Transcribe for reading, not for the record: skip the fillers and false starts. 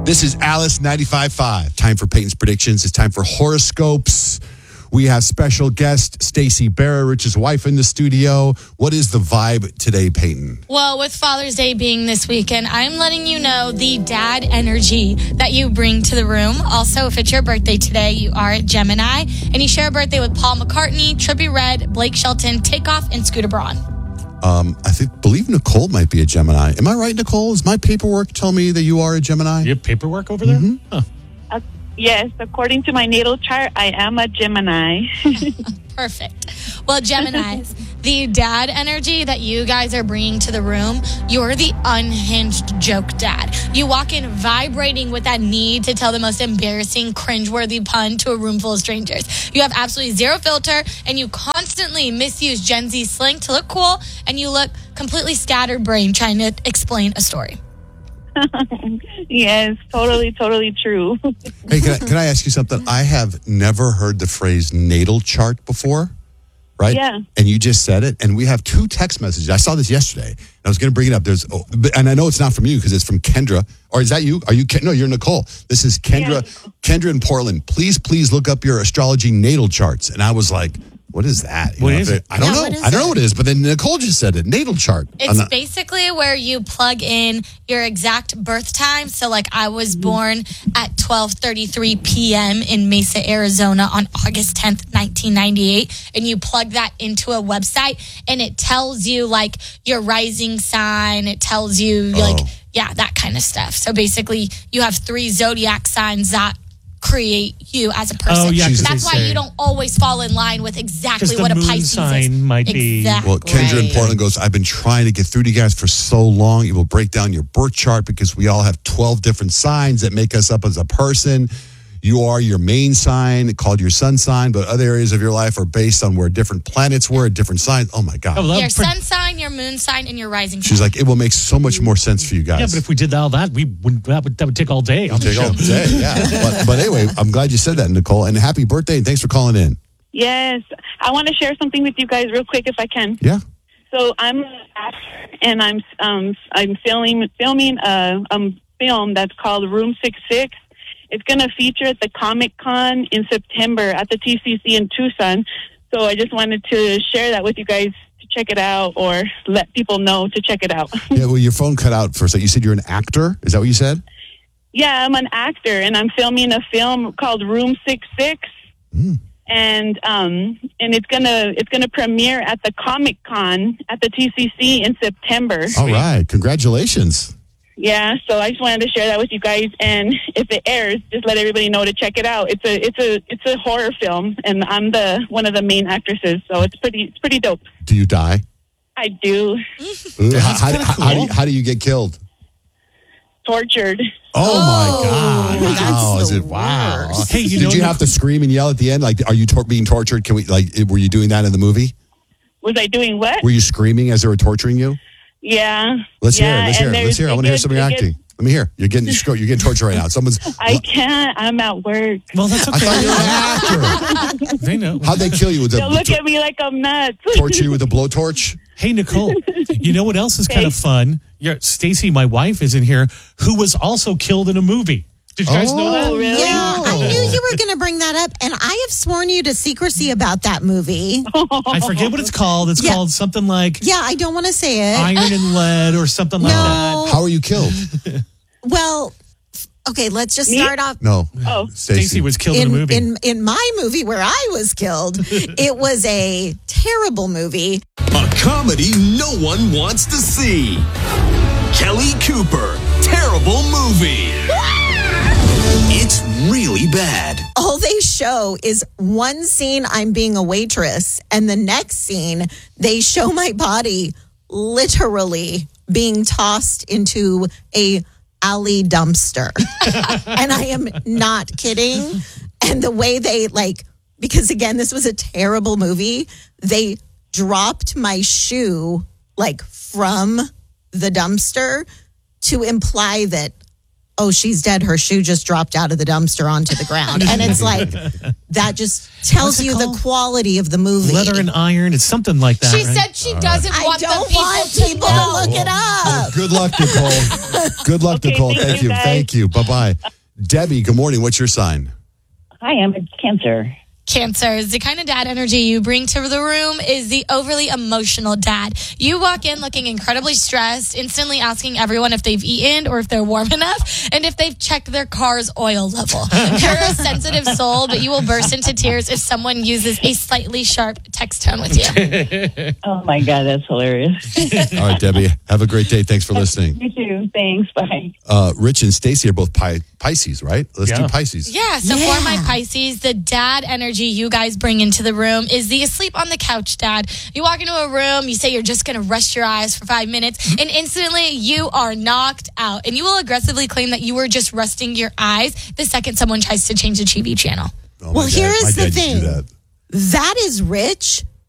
This is Alice 95.5. Time for Peyton's predictions. It's time for horoscopes. We have special guest Stacey Barra, Rich's wife, in the studio. What is the vibe today, Peyton? Well, with Father's Day being this weekend, I'm letting you know the dad energy that you bring to the room. Also, if it's your birthday today, you are a Gemini, and you share a birthday with Paul McCartney, Trippie Redd, Blake Shelton, Takeoff, and Scooter Braun. I believe Nicole might be a Gemini. Am I right, Nicole? Is my paperwork tell me that you are a Gemini? You have paperwork over there? Mm-hmm. Huh. Yes, according to my natal chart, I am a Gemini. Perfect. Well, Geminis, the dad energy that you guys are bringing to the room, you're the unhinged joke dad. You walk in vibrating with that need to tell the most embarrassing, cringeworthy pun to a room full of strangers. You have absolutely zero filter, and you constantly misuse Gen Z slang to look cool, and you look completely scatterbrained trying to explain a story. Yes, totally true. Hey, can I ask you something? I have never heard the phrase natal chart before, right? Yeah. And you just said it, and we have 2 text messages. I saw this yesterday, and I was going to bring it up. And I know it's not from you because it's from Kendra. Or is that you? Are you? No, you're Nicole. This is Kendra. Yeah. Kendra in Portland. Please look up your astrology natal charts. And I was like, what is that? What is it? I don't know. I don't know what it is, but then Nicole just said it. Natal chart. It's basically where you plug in your exact birth time. So, like, I was born at 12:33 p.m. in Mesa, Arizona on August 10th, 1998. And you plug that into a website, and it tells you, like, your rising sign. It tells you, that kind of stuff. So, basically, you have 3 zodiac signs that create you as a person. Oh, yeah, that's why you don't always fall in line with exactly what a Pisces sign is. might be. Well, Kendra in Portland goes, I've been trying to get through to you guys for so long. It will break down your birth chart because we all have 12 different signs that make us up as a person. You are your main sign, called your sun sign, but other areas of your life are based on where different planets were at different signs. Oh, my God. Your sun sign, your moon sign, and your rising sign. She's like, it will make so much more sense for you guys. Yeah, but if we did all that, that would take all day. Take all day, yeah. But anyway, I'm glad you said that, Nicole. And happy birthday, and thanks for calling in. Yes, I want to share something with you guys real quick if I can. Yeah. So I'm an actor, and I'm filming a film that's called Room 66. It's going to feature at the Comic-Con in September at the TCC in Tucson. So I just wanted to share that with you guys to check it out or let people know to check it out. Yeah, well, your phone cut out for a second. You said you're an actor? Is that what you said? Yeah, I'm an actor, and I'm filming a film called Room 66. And it's gonna premiere at the Comic-Con at the TCC in September. All right, congratulations. Yeah, so I just wanted to share that with you guys, and if it airs, just let everybody know to check it out. It's a horror film, and I'm one of the main actresses, so it's pretty dope. Do you die? I do. Ooh, how do you get killed? Tortured. Oh my God! Wow. Hey, did you have to scream and yell at the end? Like, are you being tortured? Were you doing that in the movie? Was I doing what? Were you screaming as they were torturing you? Yeah. Let's hear. I want to hear some of your acting. Let me hear. You're getting tortured right now. I can't. I'm at work. Well, that's okay. I thought you were an actor. They know. How'd they kill you with They'll look at me like I'm nuts. Torture you with a blowtorch? Hey, Nicole, you know what else is kind of fun? Stacey, my wife, is in here, who was also killed in a movie. Did you guys know that? Really? Yeah, I knew you were going to bring that up, and I have sworn you to secrecy about that movie. I forget what it's called. It's called something like Yeah, I don't want to say it. Iron and Lead or something like that. How are you killed? Well, okay, let's just start off. No. Oh. Stacey was killed in a movie. In my movie where I was killed, it was a terrible movie. A comedy no one wants to see. Kelly Cooper, terrible movie. It's really bad. All they show is one scene I'm being a waitress, and the next scene they show my body literally being tossed into a alley dumpster. And I am not kidding. And the way they because again, this was a terrible movie, they dropped my shoe from the dumpster to imply that, oh, she's dead. Her shoe just dropped out of the dumpster onto the ground. And it's like, that just tells What's it you called? the quality of the movie. Leather and iron. It's something like that. She right? said she doesn't I want don't the people want to people know. to look it up. Good luck, Nicole. Good luck, Okay, Nicole. thank Thank you, you. guys. Thank you. Bye-bye. Debbie, good morning. What's your sign? Hi, I'm a Cancer. Cancers, the kind of dad energy you bring to the room is the overly emotional dad. You walk in looking incredibly stressed, instantly asking everyone if they've eaten or if they're warm enough, and if they've checked their car's oil level. You're a sensitive soul, but you will burst into tears if someone uses a slightly sharp text tone with you. Oh my God, that's hilarious. All right, Debbie. Have a great day. Thanks for listening. You too. Thanks. Bye. Rich and Stacy are both Pisces, right? Let's do Yeah. Pisces. Yeah, so for my Pisces, the dad energy you guys bring into the room is the asleep on the couch dad. You walk into a room, you say you're just going to rest your eyes for 5 minutes, and instantly you are knocked out. And you will aggressively claim that you were just resting your eyes the second someone tries to change the TV channel. Oh, Well, my here dad- is my the dad used to do thing. that. That is Rich,